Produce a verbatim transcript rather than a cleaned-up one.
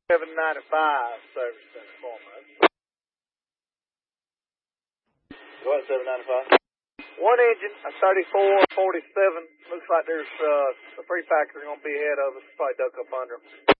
seven ninety-five service center format. What, seven ninety-five? One engine, a thirty-four forty-seven. Looks like there's uh, a three factor going to be ahead of us. Probably duck up under them.